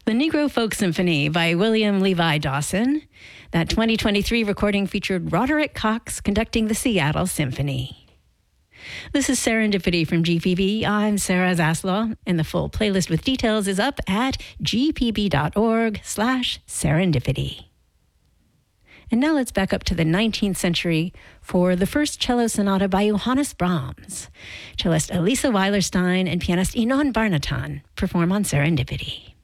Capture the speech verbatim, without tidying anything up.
The Negro Folk Symphony by William Levi Dawson. That twenty twenty-three recording featured Roderick Cox conducting the Seattle Symphony. This is Serendipity from G P B. I'm Sarah Zaslow, and the full playlist with details is up at gpb.org slash serendipity. And now let's back up to the nineteenth century for the first cello sonata by Johannes Brahms. Cellist Elisa Weilerstein and pianist Inon Barnatan perform on Serendipity.